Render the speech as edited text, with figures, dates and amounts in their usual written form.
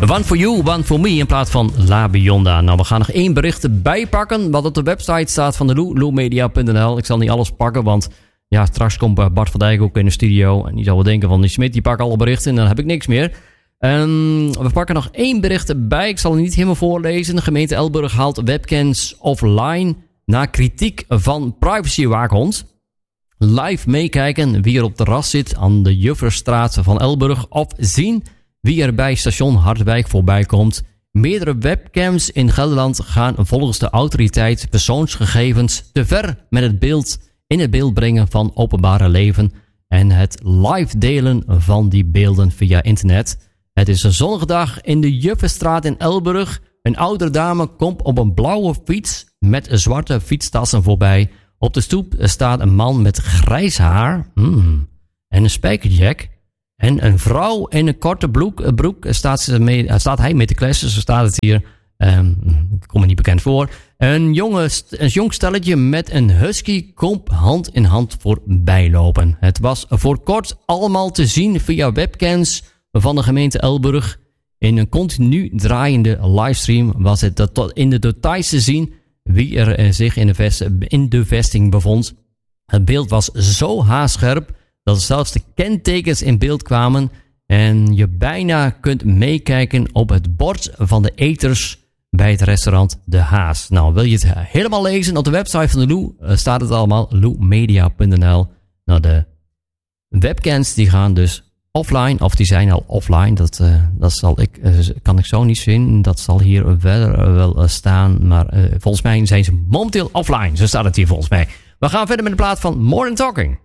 One for you, one for me in plaats van La Bionda. Nou, we gaan nog 1 bericht erbij pakken wat op de website staat van de loomedia.nl. Ik zal niet alles pakken, want ja, straks komt Bart van Dijk ook in de studio. En die zal wel denken van die Smit, die pakt alle berichten en dan heb ik niks meer. We pakken nog 1 bericht erbij. Ik zal het niet helemaal voorlezen. De gemeente Elburg haalt webcams offline na kritiek van privacywaakhond. Live meekijken wie er op het terras zit aan de Jufferstraat van Elburg. Of zien wie er bij station Harderwijk voorbij komt. Meerdere webcams in Gelderland gaan volgens de autoriteit persoonsgegevens te ver met het beeld in het beeld brengen van openbare leven en het live delen van die beelden via internet. Het is een zonnige dag in de Jufferstraat in Elburg. Een oudere dame komt op een blauwe fiets met zwarte fietstassen voorbij. Op de stoep staat een man met grijs haar en een spijkerjack. En een vrouw in een korte broek staat hij mee te kletsen. Zo staat het hier. Ik kom me niet bekend voor. Een jong stelletje met een husky komt hand in hand voorbij lopen. Het was voor kort allemaal te zien via webcams van de gemeente Elburg. In een continu draaiende livestream was het tot in de details te zien wie er zich in de vesting bevond. Het beeld was zo haarscherp dat zelfs de kentekens in beeld kwamen en je bijna kunt meekijken op het bord van de eters bij het restaurant De Haas. Nou, wil je het helemaal lezen? Op de website van de Loo staat het allemaal, loomedia.nl. Nou, de webcams die gaan dus offline, of die zijn al offline. Dat kan ik zo niet zien. Dat zal hier verder wel staan, maar volgens mij zijn ze momenteel offline. Zo staat het hier volgens mij. We gaan verder met de plaat van More Than Talking.